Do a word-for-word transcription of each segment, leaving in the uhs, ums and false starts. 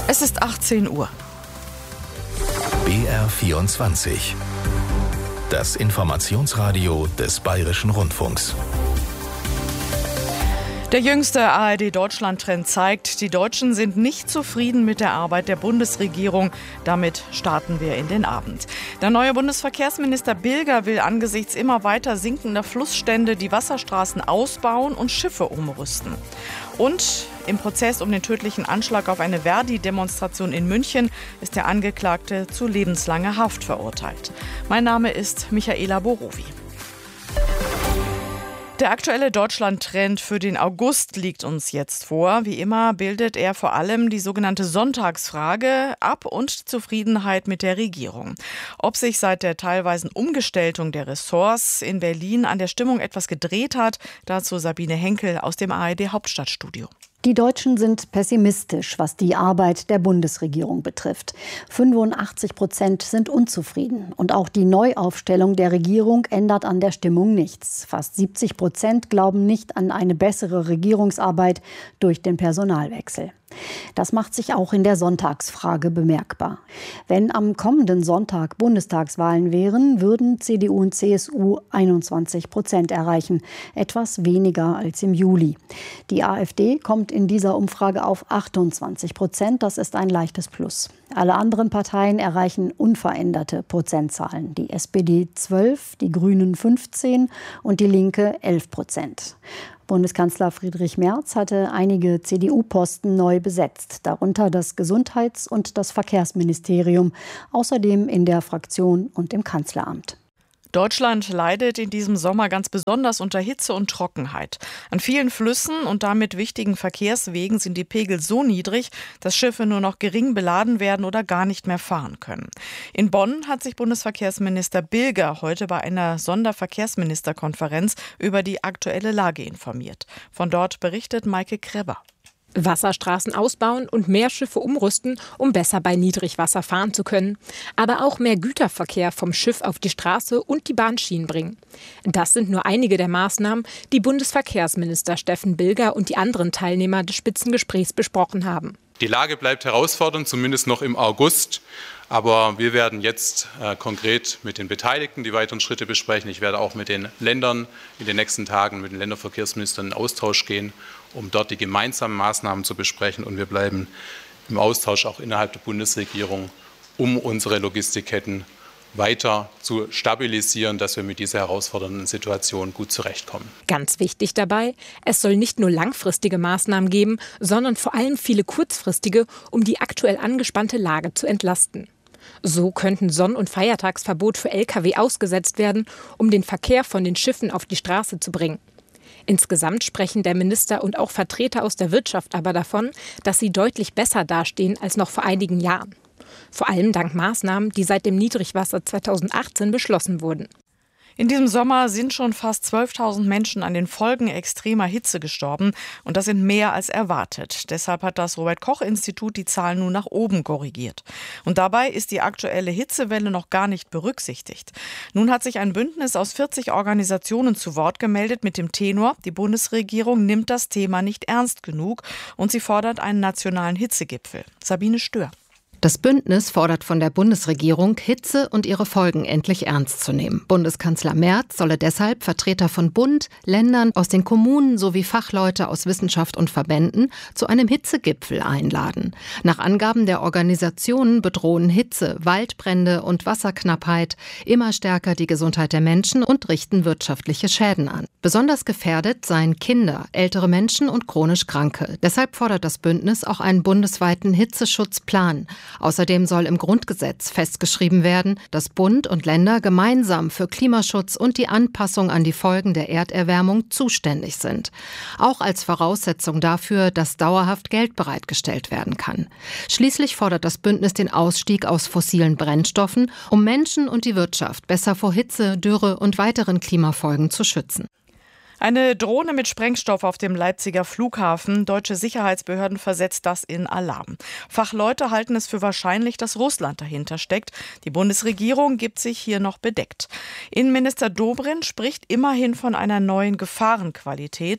Es ist achtzehn Uhr. B R vierundzwanzig. Das Informationsradio des Bayerischen Rundfunks. Der jüngste A R D-Deutschland-Trend zeigt, die Deutschen sind nicht zufrieden mit der Arbeit der Bundesregierung. Damit starten wir in den Abend. Der neue Bundesverkehrsminister Bilger will angesichts immer weiter sinkender Flussstände die Wasserstraßen ausbauen und Schiffe umrüsten. Und im Prozess um den tödlichen Anschlag auf eine Verdi-Demonstration in München ist der Angeklagte zu lebenslanger Haft verurteilt. Mein Name ist Michaela Borowi. Der aktuelle Deutschland-Trend für den August liegt uns jetzt vor. Wie immer bildet er vor allem die sogenannte Sonntagsfrage ab und Zufriedenheit mit der Regierung. Ob sich seit der teilweisen Umgestaltung der Ressorts in Berlin an der Stimmung etwas gedreht hat, dazu Sabine Henkel aus dem A R D-Hauptstadtstudio. Die Deutschen sind pessimistisch, was die Arbeit der Bundesregierung betrifft. fünfundachtzig Prozent sind unzufrieden. Und auch die Neuaufstellung der Regierung ändert an der Stimmung nichts. Fast siebzig Prozent glauben nicht an eine bessere Regierungsarbeit durch den Personalwechsel. Das macht sich auch in der Sonntagsfrage bemerkbar. Wenn am kommenden Sonntag Bundestagswahlen wären, würden C D U und C S U einundzwanzig Prozent erreichen, etwas weniger als im Juli. Die AfD kommt in dieser Umfrage auf achtundzwanzig Prozent, das ist ein leichtes Plus. Alle anderen Parteien erreichen unveränderte Prozentzahlen. Die S P D zwölf, die Grünen fünfzehn und die Linke elf Prozent. Bundeskanzler Friedrich Merz hatte einige C D U-Posten neu besetzt, darunter das Gesundheits- und das Verkehrsministerium, außerdem in der Fraktion und im Kanzleramt. Deutschland leidet in diesem Sommer ganz besonders unter Hitze und Trockenheit. An vielen Flüssen und damit wichtigen Verkehrswegen sind die Pegel so niedrig, dass Schiffe nur noch gering beladen werden oder gar nicht mehr fahren können. In Bonn hat sich Bundesverkehrsminister Bilger heute bei einer Sonderverkehrsministerkonferenz über die aktuelle Lage informiert. Von dort berichtet Maike Kreber. Wasserstraßen ausbauen und mehr Schiffe umrüsten, um besser bei Niedrigwasser fahren zu können. Aber auch mehr Güterverkehr vom Schiff auf die Straße und die Bahnschienen bringen. Das sind nur einige der Maßnahmen, die Bundesverkehrsminister Steffen Bilger und die anderen Teilnehmer des Spitzengesprächs besprochen haben. Die Lage bleibt herausfordernd, zumindest noch im August. Aber wir werden jetzt äh, konkret mit den Beteiligten die weiteren Schritte besprechen. Ich werde auch mit den Ländern in den nächsten Tagen mit den Länderverkehrsministern in Austausch gehen, um dort die gemeinsamen Maßnahmen zu besprechen. Und wir bleiben im Austausch auch innerhalb der Bundesregierung, um unsere Logistikketten weiter zu stabilisieren, dass wir mit dieser herausfordernden Situation gut zurechtkommen. Ganz wichtig dabei, es soll nicht nur langfristige Maßnahmen geben, sondern vor allem viele kurzfristige, um die aktuell angespannte Lage zu entlasten. So könnten Sonn- und Feiertagsverbot für L K W ausgesetzt werden, um den Verkehr von den Schiffen auf die Straße zu bringen. Insgesamt sprechen der Minister und auch Vertreter aus der Wirtschaft aber davon, dass sie deutlich besser dastehen als noch vor einigen Jahren. Vor allem dank Maßnahmen, die seit dem Niedrigwasser zweitausendachtzehn beschlossen wurden. In diesem Sommer sind schon fast zwölftausend Menschen an den Folgen extremer Hitze gestorben. Und das sind mehr als erwartet. Deshalb hat das Robert-Koch-Institut die Zahlen nun nach oben korrigiert. Und dabei ist die aktuelle Hitzewelle noch gar nicht berücksichtigt. Nun hat sich ein Bündnis aus vierzig Organisationen zu Wort gemeldet mit dem Tenor: Die Bundesregierung nimmt das Thema nicht ernst genug und sie fordert einen nationalen Hitzegipfel. Sabine Stör. Das Bündnis fordert von der Bundesregierung, Hitze und ihre Folgen endlich ernst zu nehmen. Bundeskanzler Merz solle deshalb Vertreter von Bund, Ländern, aus den Kommunen sowie Fachleute aus Wissenschaft und Verbänden zu einem Hitzegipfel einladen. Nach Angaben der Organisationen bedrohen Hitze, Waldbrände und Wasserknappheit immer stärker die Gesundheit der Menschen und richten wirtschaftliche Schäden an. Besonders gefährdet seien Kinder, ältere Menschen und chronisch Kranke. Deshalb fordert das Bündnis auch einen bundesweiten Hitzeschutzplan. Außerdem soll im Grundgesetz festgeschrieben werden, dass Bund und Länder gemeinsam für Klimaschutz und die Anpassung an die Folgen der Erderwärmung zuständig sind. Auch als Voraussetzung dafür, dass dauerhaft Geld bereitgestellt werden kann. Schließlich fordert das Bündnis den Ausstieg aus fossilen Brennstoffen, um Menschen und die Wirtschaft besser vor Hitze, Dürre und weiteren Klimafolgen zu schützen. Eine Drohne mit Sprengstoff auf dem Leipziger Flughafen. Deutsche Sicherheitsbehörden versetzt das in Alarm. Fachleute halten es für wahrscheinlich, dass Russland dahinter steckt. Die Bundesregierung gibt sich hier noch bedeckt. Innenminister Dobrindt spricht immerhin von einer neuen Gefahrenqualität.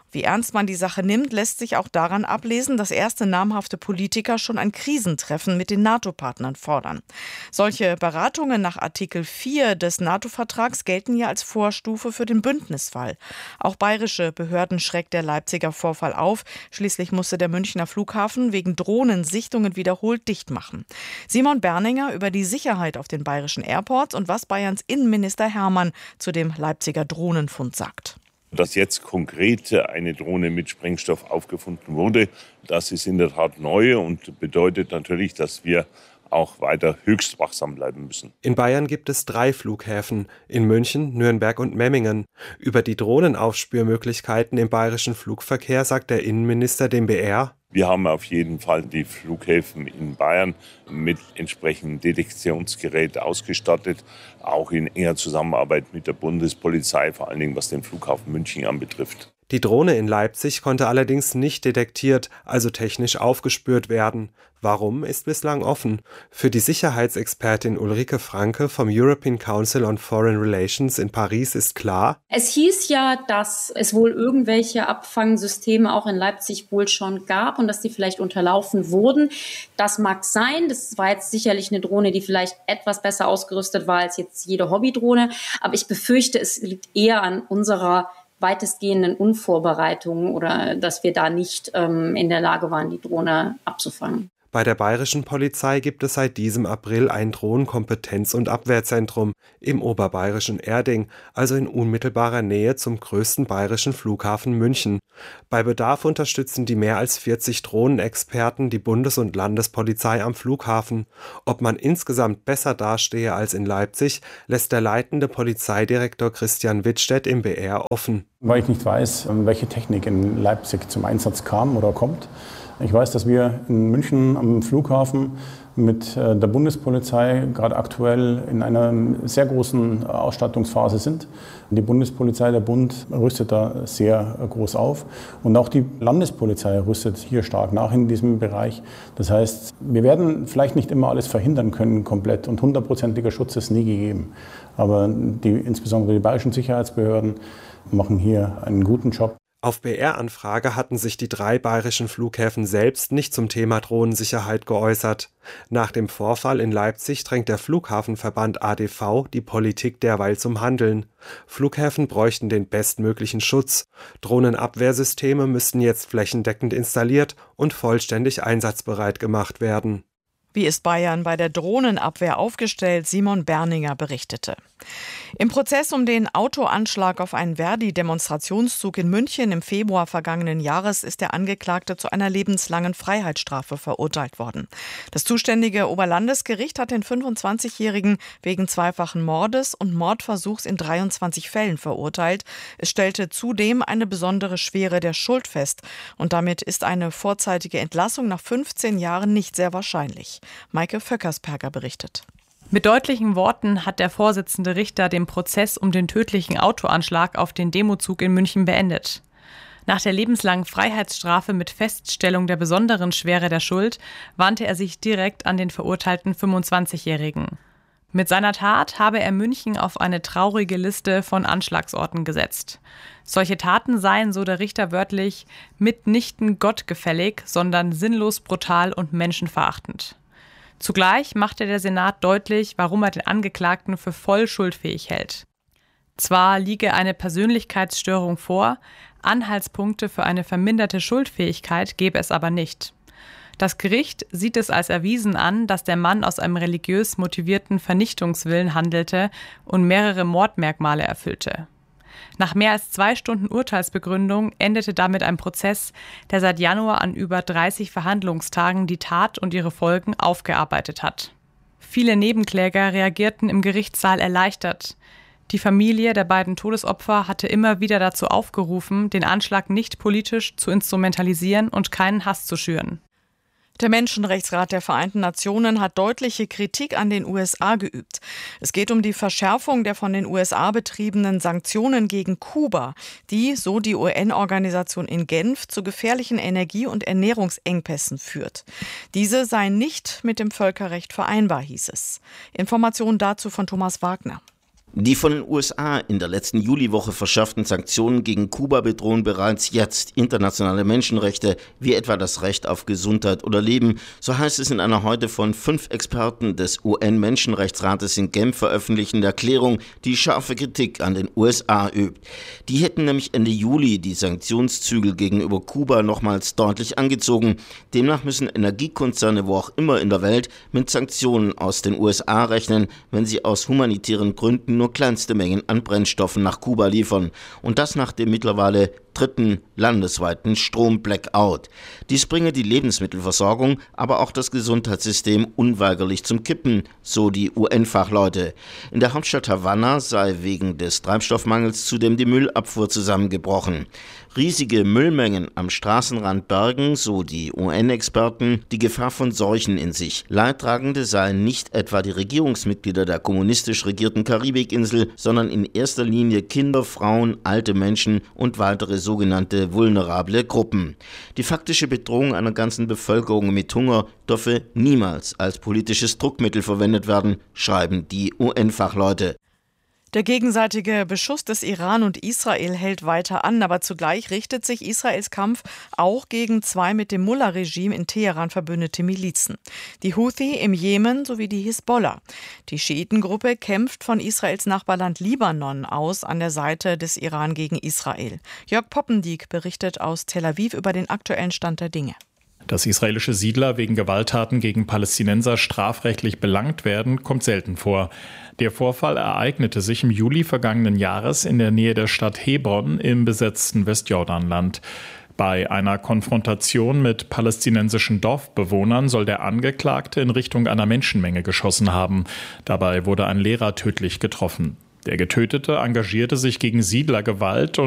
Wie ernst man die Sache nimmt, lässt sich auch daran ablesen, dass erste namhafte Politiker schon ein Krisentreffen mit den NATO-Partnern fordern. Solche Beratungen nach Artikel vier des NATO-Vertrags gelten ja als Vorstufe für den Bündnisfall. Auch bayerische Behörden schreckt der Leipziger Vorfall auf. Schließlich musste der Münchner Flughafen wegen Drohnensichtungen wiederholt dicht machen. Simon Berninger über die Sicherheit auf den bayerischen Airports und was Bayerns Innenminister Hermann zu dem Leipziger Drohnenfund sagt. Dass jetzt konkret eine Drohne mit Sprengstoff aufgefunden wurde, das ist in der Tat neu und bedeutet natürlich, dass wir auch weiter höchst wachsam bleiben müssen. In Bayern gibt es drei Flughäfen, in München, Nürnberg und Memmingen. Über die Drohnenaufspürmöglichkeiten im bayerischen Flugverkehr sagt der Innenminister dem B R: Wir haben auf jeden Fall die Flughäfen in Bayern mit entsprechendem Detektionsgerät ausgestattet, auch in enger Zusammenarbeit mit der Bundespolizei, vor allen Dingen was den Flughafen München anbetrifft. Die Drohne in Leipzig konnte allerdings nicht detektiert, also technisch aufgespürt werden. Warum, ist bislang offen. Für die Sicherheitsexpertin Ulrike Franke vom European Council on Foreign Relations in Paris ist klar: Es hieß ja, dass es wohl irgendwelche Abfangsysteme auch in Leipzig wohl schon gab und dass die vielleicht unterlaufen wurden. Das mag sein. Das war jetzt sicherlich eine Drohne, die vielleicht etwas besser ausgerüstet war als jetzt jede Hobbydrohne. Aber ich befürchte, es liegt eher an unserer weitestgehenden Unvorbereitung oder dass wir da nicht ähm, in der Lage waren, die Drohne abzufangen. Bei der bayerischen Polizei gibt es seit diesem April ein Drohnenkompetenz- und Abwehrzentrum im oberbayerischen Erding, also in unmittelbarer Nähe zum größten bayerischen Flughafen München. Bei Bedarf unterstützen die mehr als vierzig Drohnenexperten die Bundes- und Landespolizei am Flughafen. Ob man insgesamt besser dastehe als in Leipzig, lässt der leitende Polizeidirektor Christian Wittstedt im B R offen. Weil ich nicht weiß, welche Technik in Leipzig zum Einsatz kam oder kommt. Ich weiß, dass wir in München am Flughafen mit der Bundespolizei gerade aktuell in einer sehr großen Ausstattungsphase sind. Die Bundespolizei, der Bund, rüstet da sehr groß auf. Und auch die Landespolizei rüstet hier stark nach in diesem Bereich. Das heißt, wir werden vielleicht nicht immer alles verhindern können komplett und hundertprozentiger Schutz ist nie gegeben. Aber die, insbesondere die bayerischen Sicherheitsbehörden machen hier einen guten Job. Auf B R-Anfrage hatten sich die drei bayerischen Flughäfen selbst nicht zum Thema Drohnensicherheit geäußert. Nach dem Vorfall in Leipzig drängt der Flughafenverband A D V die Politik derweil zum Handeln. Flughäfen bräuchten den bestmöglichen Schutz. Drohnenabwehrsysteme müssten jetzt flächendeckend installiert und vollständig einsatzbereit gemacht werden. Wie ist Bayern bei der Drohnenabwehr aufgestellt? Simon Berninger berichtete. Im Prozess um den Autoanschlag auf einen Verdi-Demonstrationszug in München im Februar vergangenen Jahres ist der Angeklagte zu einer lebenslangen Freiheitsstrafe verurteilt worden. Das zuständige Oberlandesgericht hat den fünfundzwanzigjährigen wegen zweifachen Mordes und Mordversuchs in dreiundzwanzig Fällen verurteilt. Es stellte zudem eine besondere Schwere der Schuld fest. Und damit ist eine vorzeitige Entlassung nach fünfzehn Jahren nicht sehr wahrscheinlich. Maike Vöckersperger berichtet. Mit deutlichen Worten hat der Vorsitzende Richter den Prozess um den tödlichen Autoanschlag auf den Demozug in München beendet. Nach der lebenslangen Freiheitsstrafe mit Feststellung der besonderen Schwere der Schuld wandte er sich direkt an den verurteilten fünfundzwanzigjährigen. Mit seiner Tat habe er München auf eine traurige Liste von Anschlagsorten gesetzt. Solche Taten seien, so der Richter wörtlich, mitnichten gottgefällig, sondern sinnlos, brutal und menschenverachtend. Zugleich machte der Senat deutlich, warum er den Angeklagten für voll schuldfähig hält. Zwar liege eine Persönlichkeitsstörung vor, Anhaltspunkte für eine verminderte Schuldfähigkeit gebe es aber nicht. Das Gericht sieht es als erwiesen an, dass der Mann aus einem religiös motivierten Vernichtungswillen handelte und mehrere Mordmerkmale erfüllte. Nach mehr als zwei Stunden Urteilsbegründung endete damit ein Prozess, der seit Januar an über dreißig Verhandlungstagen die Tat und ihre Folgen aufgearbeitet hat. Viele Nebenkläger reagierten im Gerichtssaal erleichtert. Die Familie der beiden Todesopfer hatte immer wieder dazu aufgerufen, den Anschlag nicht politisch zu instrumentalisieren und keinen Hass zu schüren. Der Menschenrechtsrat der Vereinten Nationen hat deutliche Kritik an den U S A geübt. Es geht um die Verschärfung der von den U S A betriebenen Sanktionen gegen Kuba, die, so die U N-Organisation in Genf, zu gefährlichen Energie- und Ernährungsengpässen führt. Diese seien nicht mit dem Völkerrecht vereinbar, hieß es. Informationen dazu von Thomas Wagner. Die von den U S A in der letzten Juliwoche verschärften Sanktionen gegen Kuba bedrohen bereits jetzt internationale Menschenrechte, wie etwa das Recht auf Gesundheit oder Leben. So heißt es in einer heute von fünf Experten des U N-Menschenrechtsrates in Genf veröffentlichten Erklärung, die scharfe Kritik an den U S A übt. Die hätten nämlich Ende Juli die Sanktionszügel gegenüber Kuba nochmals deutlich angezogen. Demnach müssen Energiekonzerne wo auch immer in der Welt mit Sanktionen aus den U S A rechnen, wenn sie aus humanitären Gründen nur kleinste Mengen an Brennstoffen nach Kuba liefern. Und das nach dem mittlerweile dritten landesweiten Strom-Blackout. Dies bringe die Lebensmittelversorgung, aber auch das Gesundheitssystem unweigerlich zum Kippen, so die U N-Fachleute. In der Hauptstadt Havanna sei wegen des Treibstoffmangels zudem die Müllabfuhr zusammengebrochen. Riesige Müllmengen am Straßenrand bergen, so die U N-Experten, die Gefahr von Seuchen in sich. Leidtragende seien nicht etwa die Regierungsmitglieder der kommunistisch regierten Karibikinsel, sondern in erster Linie Kinder, Frauen, alte Menschen und weitere sogenannte vulnerable Gruppen. Die faktische Bedrohung einer ganzen Bevölkerung mit Hunger dürfe niemals als politisches Druckmittel verwendet werden, schreiben die U N-Fachleute. Der gegenseitige Beschuss des Iran und Israel hält weiter an, aber zugleich richtet sich Israels Kampf auch gegen zwei mit dem Mullah-Regime in Teheran verbündete Milizen. Die Houthi im Jemen sowie die Hisbollah. Die Schiitengruppe kämpft von Israels Nachbarland Libanon aus an der Seite des Iran gegen Israel. Jörg Poppendiek berichtet aus Tel Aviv über den aktuellen Stand der Dinge. Dass israelische Siedler wegen Gewalttaten gegen Palästinenser strafrechtlich belangt werden, kommt selten vor. Der Vorfall ereignete sich im Juli vergangenen Jahres in der Nähe der Stadt Hebron im besetzten Westjordanland. Bei einer Konfrontation mit palästinensischen Dorfbewohnern soll der Angeklagte in Richtung einer Menschenmenge geschossen haben. Dabei wurde ein Lehrer tödlich getroffen. Der Getötete engagierte sich gegen Siedlergewalt und